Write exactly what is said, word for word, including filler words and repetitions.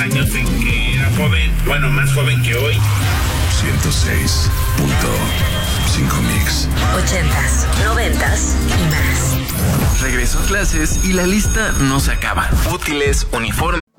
Años en que era joven, bueno, más joven que hoy. ciento seis punto cinco Mix. Ochentas, noventas y más. Regreso a clases y la lista no se acaba. Útiles, uniformes.